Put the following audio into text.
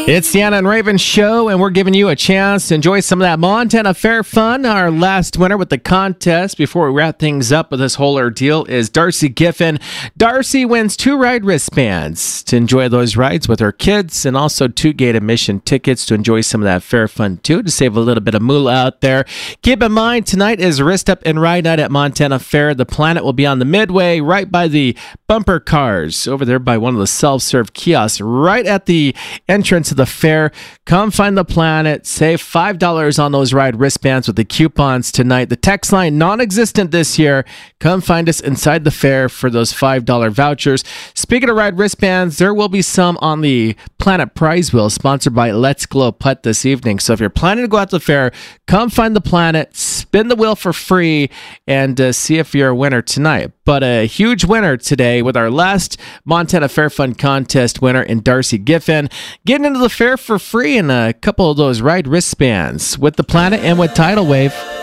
It's the Anna and Raven Show, and we're giving you a chance to enjoy some of that Montana Fair fun. Our last winner with the contest before we wrap things up with this whole ordeal is Darcy Giffen. Darcy wins 2 ride wristbands to enjoy those rides with her kids, and also 2 gate admission tickets to enjoy some of that fair fun too, to save a little bit of moolah out there. Keep in mind, tonight is Wrist Up and Ride Night at Montana Fair. The Planet will be on the Midway, right by the bumper cars, over there by one of the self-serve kiosks, right at the entrance of the fair. Come find the Planet. Save $5 on those ride wristbands with the coupons tonight. The text line non-existent this year. Come find us inside the fair for those $5 vouchers. Speaking of ride wristbands, there will be some on the Planet prize wheel sponsored by Let's Glow Putt this evening. So if you're planning to go out to the fair, come find the Planet, spin the wheel for free, and see if you're a winner tonight. But a huge winner today with our last Montana Fair Fun Contest winner in Darcy Giffen, getting into the fair for free and a couple of those ride wristbands with the Planet and with Tidal Wave.